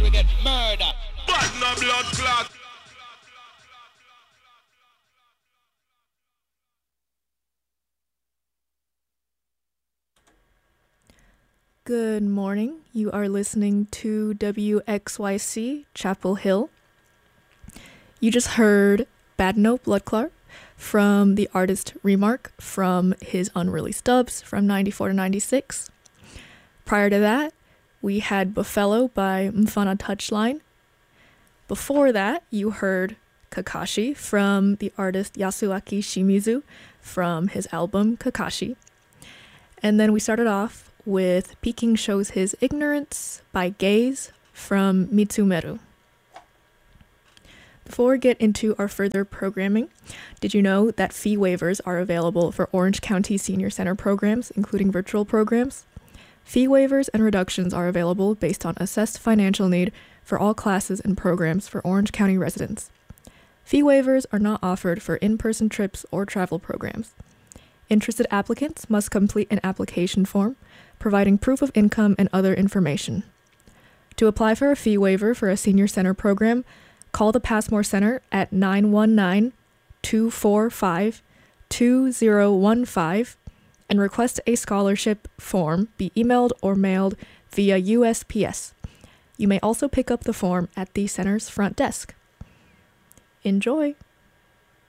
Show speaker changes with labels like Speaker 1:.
Speaker 1: we get murder.
Speaker 2: But no blood clot.
Speaker 3: Good morning. You are listening to WXYC Chapel Hill. You just heard Bad Note Blood Clot from the artist Remark from his unreleased dubs from 94 to 96. Prior to that, we had Buffalo by Mfana Touchline. Before that, you heard Kakashi from the artist Yasuaki Shimizu from his album Kakashi. And then we started off with Peking Shows His Ignorance by Gaze from Mitsumeru. Before we get into our further programming, did you know that fee waivers are available for Orange County Senior Center programs, including virtual programs? Fee waivers and reductions are available based on assessed financial need for all classes and programs for Orange County residents. Fee waivers are not offered for in-person trips or travel programs. Interested applicants must complete an application form, providing proof of income and other information. To apply for a fee waiver for a senior center program, call the Passmore Center at 919-245-2015 and request a scholarship form be emailed or mailed via USPS. You may also pick up the form at the center's front desk. Enjoy!